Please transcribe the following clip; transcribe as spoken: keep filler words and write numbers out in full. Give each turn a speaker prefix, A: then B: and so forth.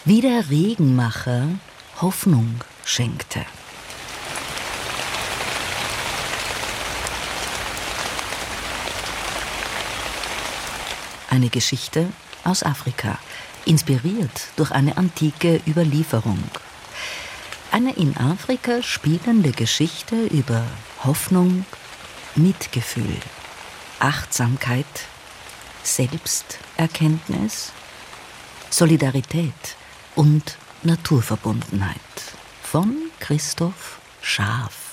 A: wie der Regenmacher Hoffnung schenkte. Eine Geschichte aus Afrika, inspiriert durch eine antike Überlieferung. Eine in Afrika spielende Geschichte über Hoffnung, Mitgefühl, Achtsamkeit, Selbsterkenntnis, Solidarität und Naturverbundenheit von Christoph Schaaf.